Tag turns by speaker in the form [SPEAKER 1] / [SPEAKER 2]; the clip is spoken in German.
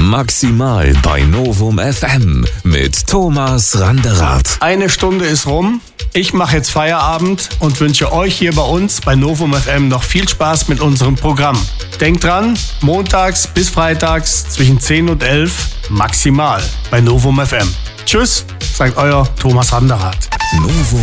[SPEAKER 1] Maximal bei Novum FM mit Thomas Randerath.
[SPEAKER 2] Eine Stunde ist rum. Ich mache jetzt Feierabend und wünsche euch hier bei uns bei Novum FM noch viel Spaß mit unserem Programm. Denkt dran, montags bis freitags zwischen 10 und 11 maximal bei Novum FM. Tschüss, sagt euer Thomas Randerath.
[SPEAKER 1] Novum